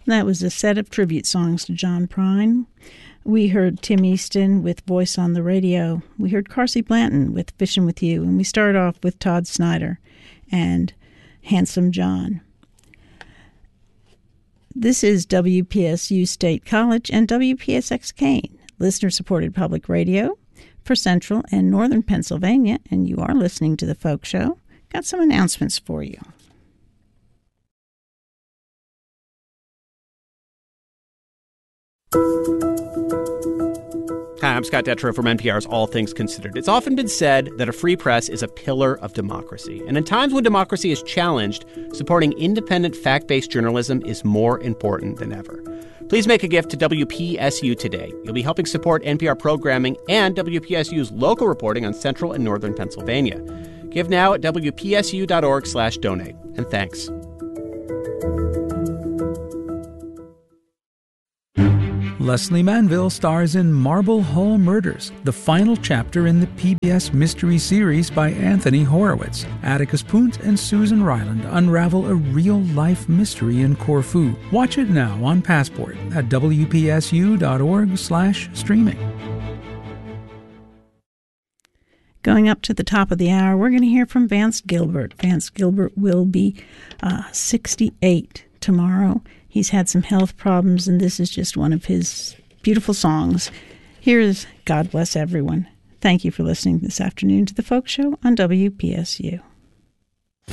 That was a set of tribute songs to John Prine. We heard Tim Easton with Voice on the Radio. We heard Carsey Blanton with Fishin' With You. And we started off with Todd Snyder and Handsome John. This is WPSU State College and WPSX Kane, listener-supported public radio for Central and Northern Pennsylvania, and you are listening to The Folk Show. Got some announcements for you. Hi, I'm Scott Detrow from NPR's All Things Considered. It's often been said that a free press is a pillar of democracy. And in times when democracy is challenged, supporting independent, fact-based journalism is more important than ever. Please make a gift to WPSU today. You'll be helping support NPR programming and WPSU's local reporting on Central and Northern Pennsylvania. Give now at WPSU.org/donate. And thanks. Leslie Manville stars in Marble Hall Murders, the final chapter in the PBS mystery series by Anthony Horowitz. Atticus Punt and Susan Ryland unravel a real-life mystery in Corfu. Watch it now on Passport at WPSU.org/streaming. Going up to the top of the hour, we're going to hear from Vance Gilbert. Vance Gilbert will be 68 tomorrow. He's had some health problems, and this is just one of his beautiful songs. Here is God Bless Everyone. Thank you for listening this afternoon to The Folk Show on WPSU.